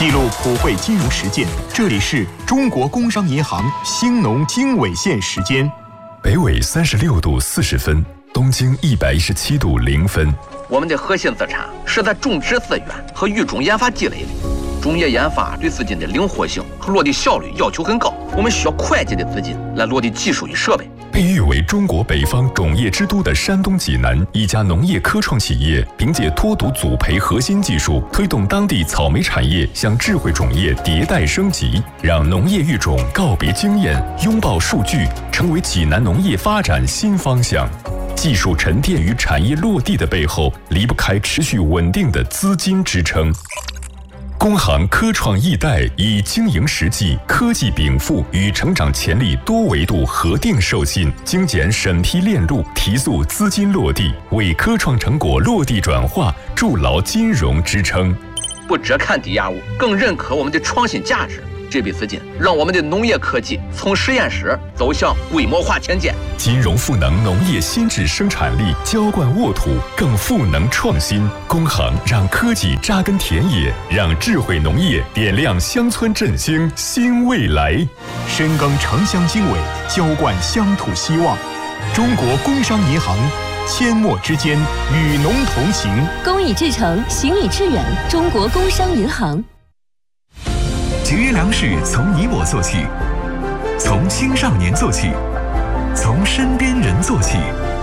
记录普惠金融实践，这里是中国工商银行兴农经纬线时间。 北纬36度40分，东经117度0分。 我们的核心资产是在种植资源和育种研发积累的。种业研发对资金的灵活性和落地效率要求很高，我们需要会计的资金来落地技术与设备。 被誉为中国北方种业之都的山东济南一家农业科创企业，凭借脱毒组培核心技术，推动当地草莓产业向智慧种业迭代升级，让农业育种告别经验，拥抱数据，成为济南农业发展新方向。技术沉淀与产业落地的背后，离不开持续稳定的资金支撑。工行科创易贷以经营实际、科技禀赋与成长潜力多维度核定授信，精简审批链路，提速资金落地，为科创成果落地转化筑牢金融支撑。 不只看抵押物，更认可我们的创新价值。这笔资金让我们的农业科技从实验室走向规模化前进。 金融赋能农业新质生产力，浇灌沃土，更赋能创新。工行让科技扎根田野，让智慧农业点亮乡村振兴新未来。 深耕城乡经纬，浇灌乡土希望。中国工商银行，阡陌之间，与农同行。 公益至诚，行以致远。中国工商银行。 节约粮食从你我做起，从青少年做起，从身边人做起。